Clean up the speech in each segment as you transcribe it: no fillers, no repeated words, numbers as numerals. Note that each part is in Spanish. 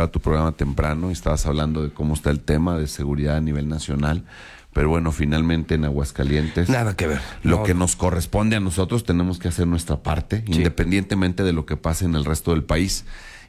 escuchaba tu programa temprano y estabas hablando de cómo está el tema de seguridad a nivel nacional. Pero bueno, finalmente en Aguascalientes... Nada que ver. Lo que nos corresponde a nosotros, tenemos que hacer nuestra parte, Sí, independientemente de lo que pase en el resto del país.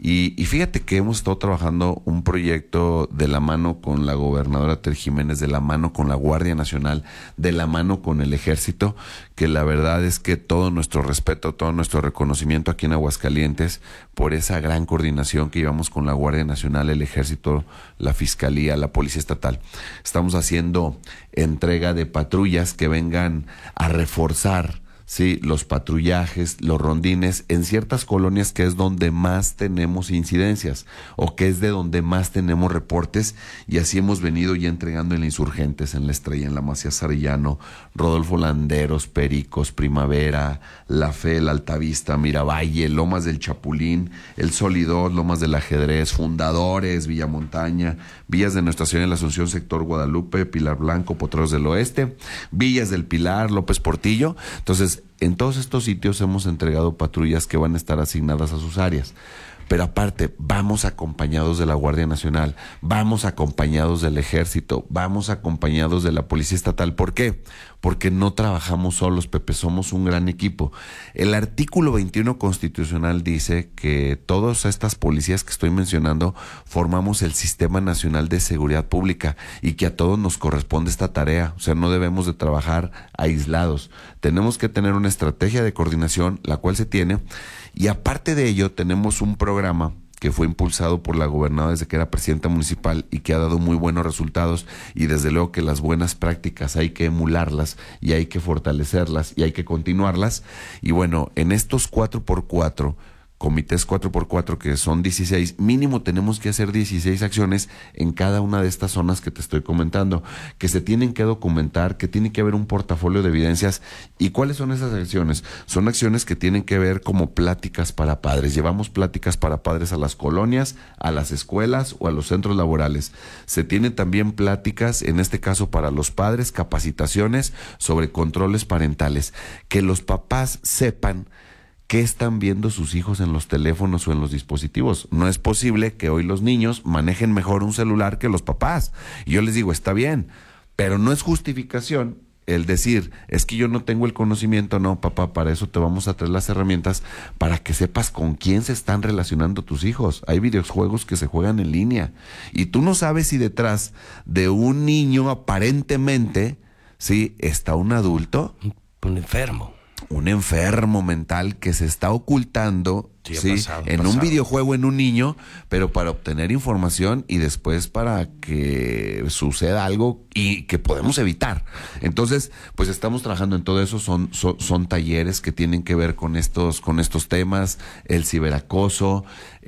Y fíjate que hemos estado trabajando un proyecto de la mano con la gobernadora Tere Jiménez, de la mano con la Guardia Nacional, de la mano con el Ejército, que la verdad es que todo nuestro respeto, todo nuestro reconocimiento aquí en Aguascalientes por esa gran coordinación que llevamos con la Guardia Nacional, el Ejército, la Fiscalía, la Policía Estatal. Estamos haciendo entrega de patrullas que vengan a reforzar, sí, los patrullajes, los rondines en ciertas colonias que es donde más tenemos incidencias o que es de donde más tenemos reportes, y así hemos venido ya entregando en la Insurgentes, en La Estrella, en la Macías Arellano, Rodolfo Landeros, Pericos, Primavera, La Fe, La Altavista, Miravalle, Lomas del Chapulín, El Solidor, Lomas del Ajedrez, Fundadores, Villamontaña, Villas de Nuestra Señora de la Asunción, sector Guadalupe, Pilar Blanco, Potreros del Oeste, Villas del Pilar, López Portillo. Entonces, en todos estos sitios hemos entregado patrullas que van a estar asignadas a sus áreas. Pero aparte, vamos acompañados de la Guardia Nacional, vamos acompañados del Ejército, vamos acompañados de la Policía Estatal. ¿Por qué? Porque no trabajamos solos, Pepe, somos un gran equipo. El artículo 21 constitucional dice que todas estas policías que estoy mencionando formamos el Sistema Nacional de Seguridad Pública y que a todos nos corresponde esta tarea. O sea, no debemos de trabajar aislados. Tenemos que tener una estrategia de coordinación, la cual se tiene, y aparte de ello tenemos un programa que fue impulsado por la gobernadora desde que era presidenta municipal y que ha dado muy buenos resultados, y desde luego que las buenas prácticas hay que emularlas y hay que fortalecerlas y hay que continuarlas. Y bueno, en estos 4x4, comités 4x4, que son 16, mínimo tenemos que hacer 16 acciones en cada una de estas zonas que te estoy comentando, que se tienen que documentar, que tiene que haber un portafolio de evidencias. ¿Y cuáles son esas acciones? Son acciones que tienen que ver como pláticas para padres. Llevamos pláticas para padres a las colonias, a las escuelas o a los centros laborales. Se tienen también pláticas, en este caso para los padres, capacitaciones sobre controles parentales, que los papás sepan ¿qué están viendo sus hijos en los teléfonos o en los dispositivos? No es posible que hoy los niños manejen mejor un celular que los papás. Y yo les digo, está bien, pero no es justificación el decir, es que yo no tengo el conocimiento. No, papá, para eso te vamos a traer las herramientas para que sepas con quién se están relacionando tus hijos. Hay videojuegos que se juegan en línea y tú no sabes si detrás de un niño aparentemente, sí, está un adulto. Un enfermo. Un enfermo mental que se está ocultando, ¿sí? En un videojuego, en un niño, pero para obtener información y después para que suceda algo y que podemos evitar. Entonces, pues estamos trabajando en todo eso. Son talleres que tienen que ver con estos temas, el ciberacoso,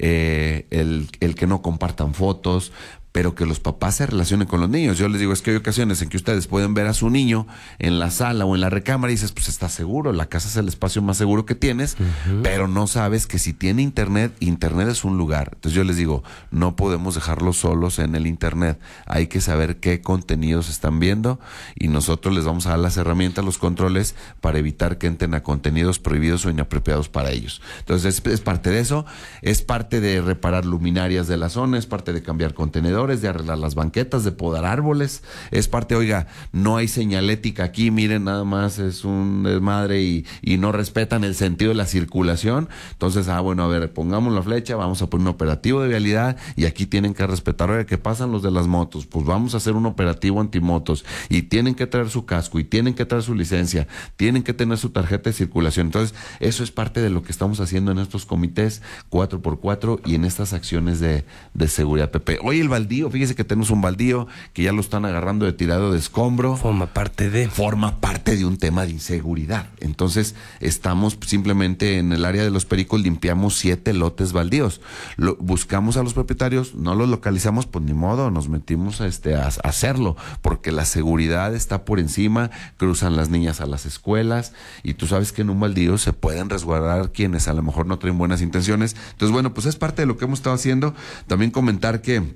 el que no compartan fotos, pero que los papás se relacionen con los niños. Yo les digo, es que hay ocasiones en que ustedes pueden ver a su niño en la sala o en la recámara y dices, pues estás seguro, la casa es el espacio más seguro que tienes, pero no sabes que si tiene internet es un lugar. Entonces yo les digo, no podemos dejarlos solos en el internet, hay que saber qué contenidos están viendo y nosotros les vamos a dar las herramientas, los controles para evitar que entren a contenidos prohibidos o inapropiados para ellos. Entonces es parte de eso, es parte de reparar luminarias de la zona, es parte de cambiar contenedores, de arreglar las banquetas, de podar árboles, es parte, oiga, no hay señalética aquí, miren, nada más es un desmadre y no respetan el sentido de la circulación. Entonces, bueno, a ver, pongamos la flecha, vamos a poner un operativo de vialidad y aquí tienen que respetar. Oiga, ¿qué pasan los de las motos? Pues vamos a hacer un operativo antimotos y tienen que traer su casco y tienen que traer su licencia, tienen que tener su tarjeta de circulación. Entonces, eso es parte de lo que estamos haciendo en estos comités 4x4 y en estas acciones de seguridad, Pepe. Hoy el baldío, fíjese que tenemos un baldío que ya lo están agarrando de tirado de escombro. Forma parte de un tema de inseguridad. Entonces, estamos simplemente en el área de los Pericos, limpiamos 7 lotes baldíos. Buscamos a los propietarios, no los localizamos, pues ni modo, nos metimos a hacerlo, porque la seguridad está por encima, cruzan las niñas a las escuelas, y tú sabes que en un baldío se pueden resguardar quienes a lo mejor no traen buenas intenciones. Entonces, bueno, pues es parte de lo que hemos estado haciendo. También comentar que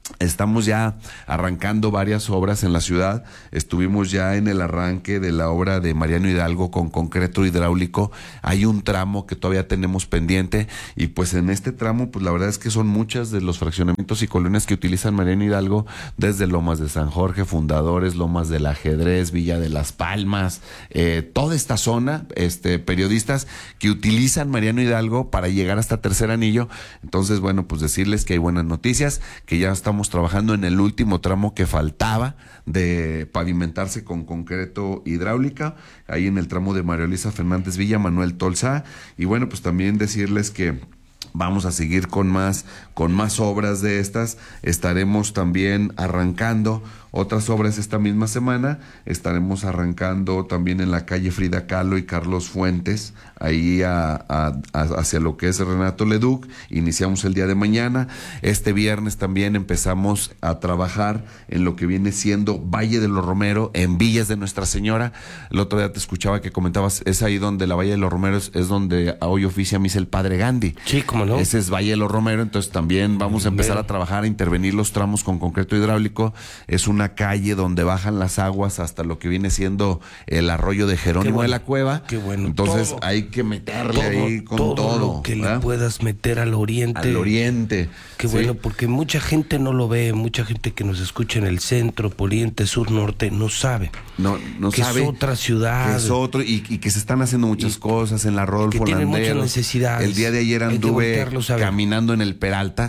Estamos ya arrancando varias obras en la ciudad. Estuvimos ya en el arranque de la obra de Mariano Hidalgo con concreto hidráulico. Hay un tramo que todavía tenemos pendiente y pues en este tramo pues la verdad es que son muchas de los fraccionamientos y colonias que utilizan Mariano Hidalgo, desde Lomas de San Jorge, Fundadores, Lomas del Ajedrez, Villa de las Palmas, toda esta zona, periodistas que utilizan Mariano Hidalgo para llegar hasta Tercer Anillo. Entonces, bueno, pues decirles que hay buenas noticias, que ya estamos trabajando en el último tramo que faltaba de pavimentarse con concreto hidráulica, ahí en el tramo de María Luisa Fernández Villa, Manuel Tolsá. Y bueno, pues también decirles que vamos a seguir con más obras de estas. Estaremos también arrancando otras obras esta misma semana. Estaremos arrancando también en la calle Frida Kahlo y Carlos Fuentes, ahí hacia lo que es Renato Leduc. Iniciamos el día de mañana. Este viernes también empezamos a trabajar en lo que viene siendo Valle de los Romeros, en Villas de Nuestra Señora. El otro día te escuchaba que comentabas, es ahí donde la Valle de los Romeros es donde hoy oficia misa el Padre Gandhi. Sí, cómo no. Ese es Valle de los Romeros, entonces también vamos a empezar a trabajar, a intervenir los tramos con concreto hidráulico. Es una calle donde bajan las aguas hasta lo que viene siendo el arroyo de Jerónimo de la Cueva. Qué bueno. Entonces todo, hay que meterle ahí con todo lo que le puedas meter al oriente. Al oriente. Qué bueno, porque mucha gente no lo ve, mucha gente que nos escucha en el centro, poniente, sur, norte, no sabe. No que sabe. Es otra ciudad. Que es otro, y que se están haciendo muchas cosas en la Rodolfo Landeros. Que tienen muchas necesidades. El día de ayer anduve caminando en el Peralta.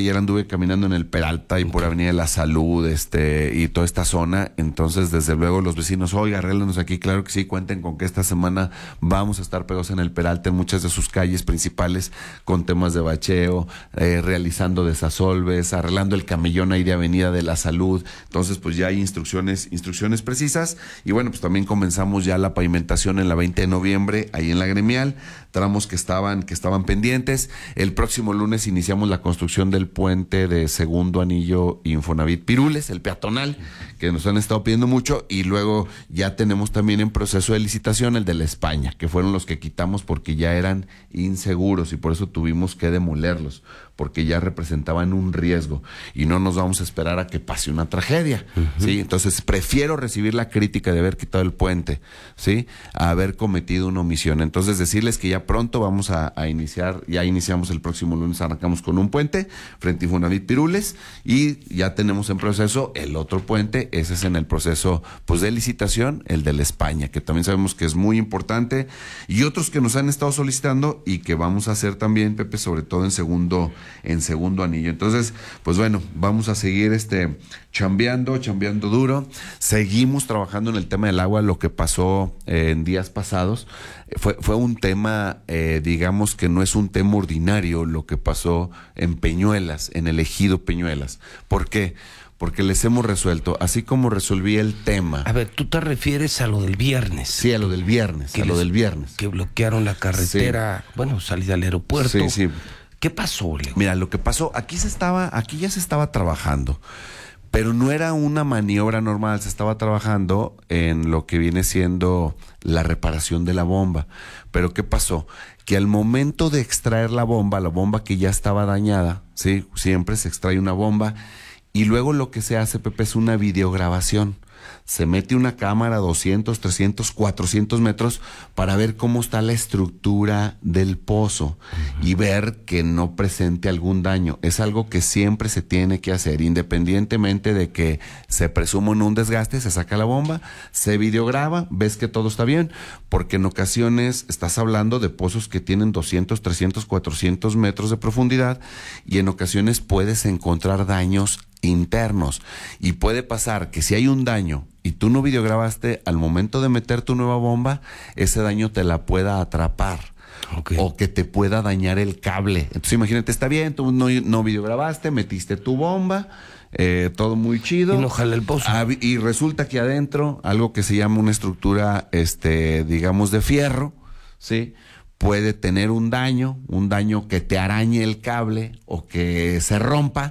Y por Avenida de la Salud, y toda esta zona. Entonces, desde luego, los vecinos, oiga, arréglenos aquí. Claro que sí, cuenten con que esta semana vamos a estar pegados en el Peralta, en muchas de sus calles principales, con temas de bacheo, realizando desasolves, arreglando el camellón ahí de Avenida de la Salud. Entonces, pues ya hay instrucciones precisas. Y bueno, pues también comenzamos ya la pavimentación en la 20 de noviembre, ahí en la Gremial, tramos que estaban pendientes. El próximo lunes iniciamos la construcción del puente de Segundo Anillo Infonavit Pirules, el peatonal, que nos han estado pidiendo mucho, y luego ya tenemos también en proceso de licitación el de la España, que fueron los que quitamos porque ya eran inseguros y por eso tuvimos que demolerlos, porque ya representaban un riesgo y no nos vamos a esperar a que pase una tragedia, ¿sí? Entonces prefiero recibir la crítica de haber quitado el puente, ¿sí?, a haber cometido una omisión. Entonces decirles que ya pronto vamos a iniciar, ya iniciamos el próximo lunes, arrancamos con un puente frente a Infonavit Pirules y ya tenemos en proceso el otro puente, ese es en el proceso pues de licitación, el de la España, que también sabemos que es muy importante, y otros que nos han estado solicitando y que vamos a hacer también, Pepe, sobre todo en segundo anillo. Entonces, pues bueno, vamos a seguir chambeando duro. Seguimos trabajando en el tema del agua. Lo que pasó en días pasados fue un tema, digamos que no es un tema ordinario lo que pasó en Peñuelas, en el ejido Peñuelas. ¿Por qué? Porque les hemos resuelto, así como resolví el tema. A ver, tú te refieres a lo del viernes. Sí, a lo del viernes, Que bloquearon la carretera, sí. Bueno, salida al aeropuerto. Sí. ¿Qué pasó, Leo? Mira, lo que pasó, aquí ya se estaba trabajando, pero no era una maniobra normal, se estaba trabajando en lo que viene siendo la reparación de la bomba. Pero ¿qué pasó? Que al momento de extraer la bomba que ya estaba dañada, sí, siempre se extrae una bomba, y luego lo que se hace, Pepe, es una videograbación. Se mete una cámara a 200, 300, 400 metros para ver cómo está la estructura del pozo y ver que no presente algún daño. Es algo que siempre se tiene que hacer, independientemente de que se presuma en un desgaste, se saca la bomba, se videograba, ves que todo está bien, porque en ocasiones estás hablando de pozos que tienen 200, 300, 400 metros de profundidad y en ocasiones puedes encontrar daños internos y puede pasar que si hay un daño y tú no videograbaste al momento de meter tu nueva bomba, ese daño te la pueda atrapar. Okay. O que te pueda dañar el cable. Entonces imagínate, está bien, tú no videograbaste, metiste tu bomba, todo muy chido. Y no jala el pozo. Y resulta que adentro, algo que se llama una estructura, digamos de fierro, ¿sí?, puede tener un daño que te arañe el cable o que se rompa.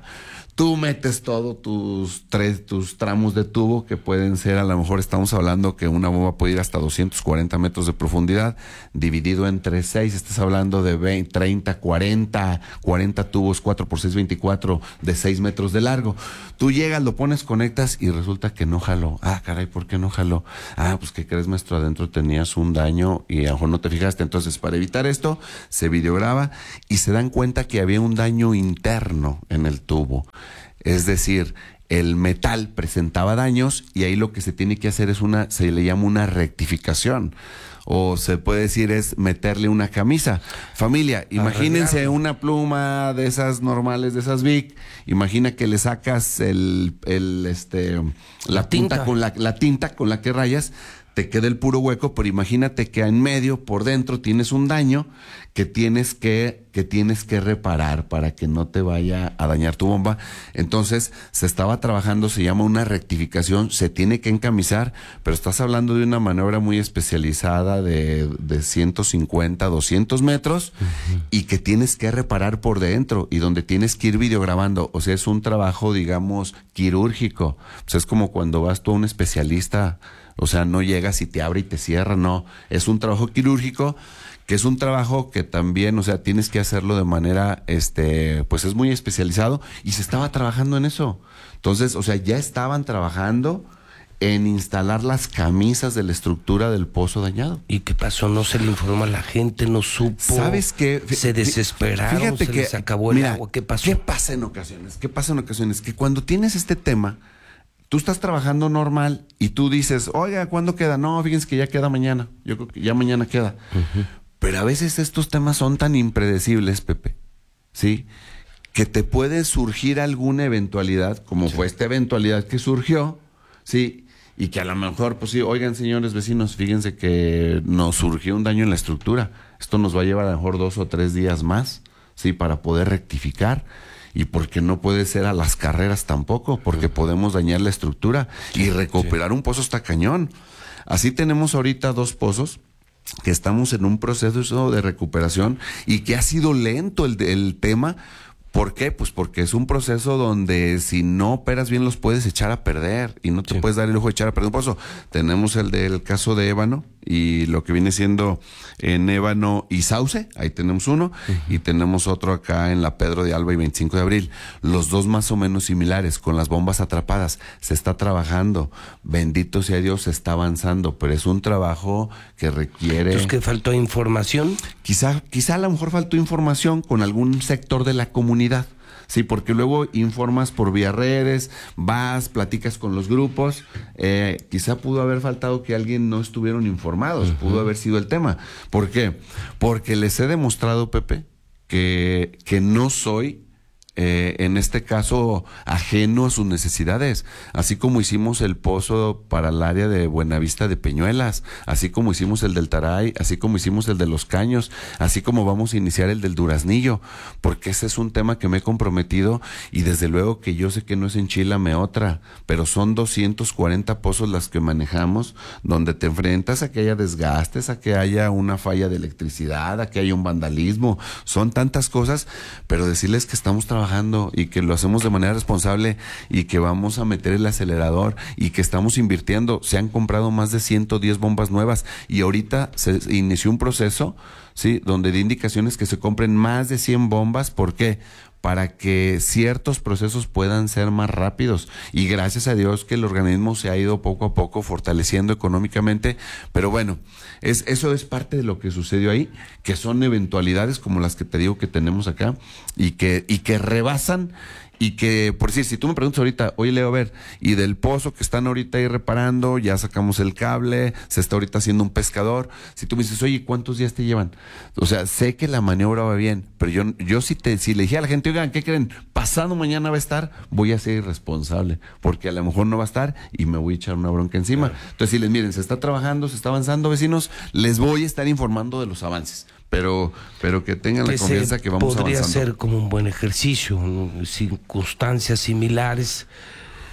Tú metes todo tus tramos de tubo, que pueden ser, a lo mejor estamos hablando que una bomba puede ir hasta 240 metros de profundidad, dividido entre 6, estás hablando de 20, 30, 40 tubos, 4 por 6, 24, de 6 metros de largo. Tú llegas, lo pones, conectas y resulta que no jaló. Ah, caray, ¿por qué no jaló? Ah, pues ¿qué crees, maestro? Adentro tenías un daño y a lo mejor no te fijaste. Entonces, para evitar esto, se videograba y se dan cuenta que había un daño interno en el tubo. Es decir, el metal presentaba daños y ahí lo que se tiene que hacer es se le llama una rectificación. O se puede decir es meterle una camisa. Familia, imagínense una pluma de esas normales, de esas Bic. Imagina que le sacas la tinta con la tinta con la que rayas, te queda el puro hueco, pero imagínate que en medio, por dentro, tienes un daño que tienes que reparar para que no te vaya a dañar tu bomba. Entonces, se estaba trabajando, se llama una rectificación, se tiene que encamisar, pero estás hablando de una maniobra muy especializada de 150, 200 metros, y que tienes que reparar por dentro, y donde tienes que ir videograbando. O sea, es un trabajo, digamos, quirúrgico. Pues es como cuando vas tú a un especialista. O sea, no llegas y te abre y te cierra, no. Es un trabajo quirúrgico, que es un trabajo que también, o sea, tienes que hacerlo de manera, pues es muy especializado, y se estaba trabajando en eso. Entonces, o sea, ya estaban trabajando en instalar las camisas de la estructura del pozo dañado. ¿Y qué pasó? No se le informó a la gente, no supo. ¿Sabes qué? Se desesperaron, fíjate se que les acabó el agua. ¿Qué pasó? ¿Qué pasa en ocasiones? Que cuando tienes este tema, tú estás trabajando normal y tú dices, oiga, ¿cuándo queda? No, fíjense que ya queda mañana. Yo creo que ya mañana queda. Pero a veces estos temas son tan impredecibles, Pepe, ¿sí? Que te puede surgir alguna eventualidad, como fue esta eventualidad que surgió, ¿sí? Y que a lo mejor, pues sí, oigan, señores vecinos, fíjense que nos surgió un daño en la estructura. Esto nos va a llevar a lo mejor 2 o 3 días más, ¿sí? Para poder rectificar. Y porque no puede ser a las carreras tampoco, porque podemos dañar la estructura y recuperar un pozo está cañón. Así tenemos ahorita 2 pozos que estamos en un proceso de recuperación y que ha sido lento el tema. ¿Por qué? Pues porque es un proceso donde si no operas bien los puedes echar a perder y no te puedes dar el lujo de echar a perder un pozo. Tenemos el del caso de Ébano y lo que viene siendo en Ébano y Sauce, ahí tenemos uno, y tenemos otro acá en la Pedro de Alba y 25 de Abril. Los dos más o menos similares, con las bombas atrapadas. Se está trabajando, bendito sea Dios, se está avanzando, pero es un trabajo que requiere... ¿Es que faltó información? Quizá a lo mejor faltó información con algún sector de la comunidad. Sí, porque luego informas por vía redes, vas, platicas con los grupos. Quizá pudo haber faltado que alguien no estuvieron informados, pudo haber sido el tema. ¿Por qué? Porque les he demostrado, Pepe, que no soy... en este caso ajeno a sus necesidades, así como hicimos el pozo para el área de Buenavista de Peñuelas, así como hicimos el del Taray, así como hicimos el de Los Caños, así como vamos a iniciar el del Duraznillo, porque ese es un tema que me he comprometido y desde luego que yo sé que no es enchilame otra, pero son 240 pozos las que manejamos, donde te enfrentas a que haya desgastes, a que haya una falla de electricidad, a que haya un vandalismo, son tantas cosas, pero decirles que estamos trabajando y que lo hacemos de manera responsable y que vamos a meter el acelerador y que estamos invirtiendo. Se han comprado más de 110 bombas nuevas y ahorita se inició un proceso, ¿sí? Donde de indicaciones que se compren más de 100 bombas. ¿Por qué? Para que ciertos procesos puedan ser más rápidos. Y gracias a Dios que el organismo se ha ido poco a poco fortaleciendo económicamente. Pero bueno, eso es parte de lo que sucedió ahí, que son eventualidades como las que te digo que tenemos acá y que rebasan. Y que, por decir, si tú me preguntas ahorita, oye Leo, a ver, y del pozo que están ahorita ahí reparando, ya sacamos el cable, se está ahorita haciendo un pescador, si tú me dices, oye, ¿cuántos días te llevan? O sea, sé que la maniobra va bien, pero yo si le dije a la gente, oigan, ¿qué creen? Pasado mañana va a estar, voy a ser irresponsable, porque a lo mejor no va a estar y me voy a echar una bronca encima. Claro. Entonces, si les miren, se está trabajando, se está avanzando, vecinos, les voy a estar informando de los avances. Pero que tengan la confianza que vamos avanzando. Podría ser como un buen ejercicio, ¿no? Circunstancias similares,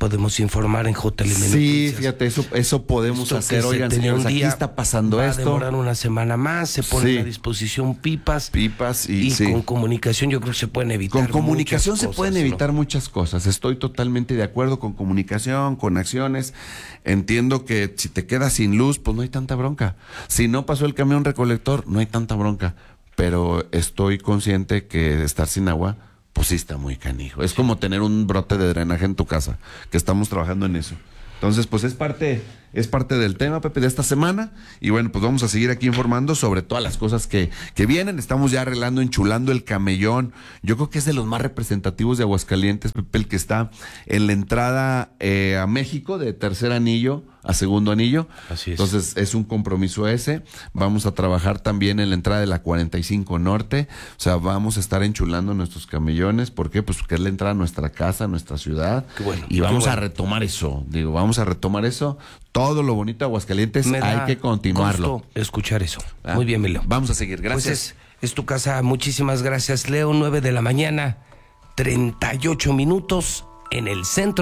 podemos informar en JLM Sí, Noticias. fíjate, eso podemos Esto hacer. que Oigan, se tenía señores, un aquí día está pasando va esto. a demorar una semana más, se ponen Sí. a disposición pipas y sí. con comunicación yo creo que se pueden evitar Con comunicación muchas se cosas, pueden ¿no? evitar muchas cosas. Estoy totalmente de acuerdo con comunicación, con acciones. Entiendo que si te quedas sin luz, pues no hay tanta bronca. Si no pasó el camión recolector, no hay tanta bronca. Pero estoy consciente que estar sin agua, pues sí está muy canijo. Es como tener un brote de drenaje en tu casa, que estamos trabajando en eso. Entonces, pues es parte del tema, Pepe, de esta semana. Y bueno, pues vamos a seguir aquí informando sobre todas las cosas que vienen. Estamos ya arreglando, enchulando el camellón. Yo creo que es de los más representativos de Aguascalientes, Pepe, el que está en la entrada a México, de tercer anillo a segundo anillo. Así es. Entonces, es un compromiso ese. Vamos a trabajar también en la entrada de la 45 Norte. O sea, vamos a estar enchulando nuestros camellones. ¿Por qué? Pues porque es la entrada a nuestra casa, a nuestra ciudad. Qué bueno, y vamos qué a bueno. retomar eso. Vamos a retomar eso. Todo lo bonito de Aguascalientes Me da hay que continuarlo. gusto escuchar eso. ¿Ah? Muy bien, Milo. Vamos a seguir. Gracias. Pues es tu casa. Muchísimas gracias, Leo. 9 de la mañana, 38 minutos en el centro.